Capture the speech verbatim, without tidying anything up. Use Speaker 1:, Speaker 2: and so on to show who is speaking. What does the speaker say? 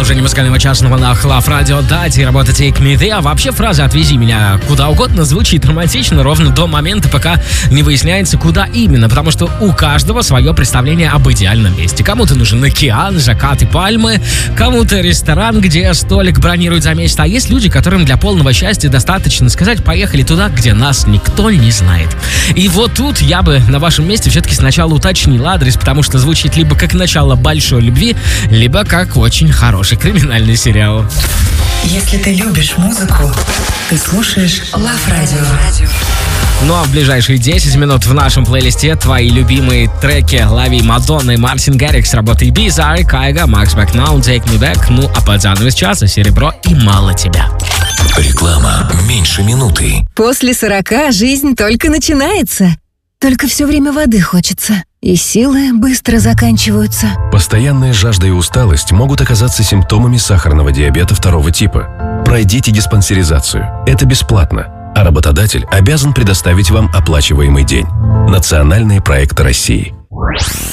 Speaker 1: продолжение музыкального часа на волнах Love Radio. Дать и работа Take Me There. А вообще фраза «отвези меня куда угодно» звучит романтично ровно до момента, пока не выясняется, куда именно. Потому что у каждого свое представление об идеальном месте. Кому-то нужен океан, закат и пальмы. Кому-то ресторан, где столик бронируют за месяц. А есть люди, которым для полного счастья достаточно сказать «поехали туда, где нас никто не знает». И вот тут я бы на вашем месте все-таки сначала уточнил адрес, потому что звучит либо как начало большой любви, либо как очень хороший криминальный сериал.
Speaker 2: Если ты любишь музыку, ты слушаешь Love Radio.
Speaker 1: Ну а в ближайшие десять минут в нашем плейлисте твои любимые треки «Лови», Мадонны, Мартин Гаррикс, работы Bizarre, Кайга, Макс Бэкнаун, Take Me Back. Ну а под занавес часа «Серебро» и «Мало тебя».
Speaker 3: Реклама меньше минуты.
Speaker 4: После сорока жизнь только начинается. Только все время воды хочется. И силы быстро заканчиваются.
Speaker 5: Постоянная жажда и усталость могут оказаться симптомами сахарного диабета второго типа. Пройдите диспансеризацию. Это бесплатно. А работодатель обязан предоставить вам оплачиваемый день. Национальные проекты России.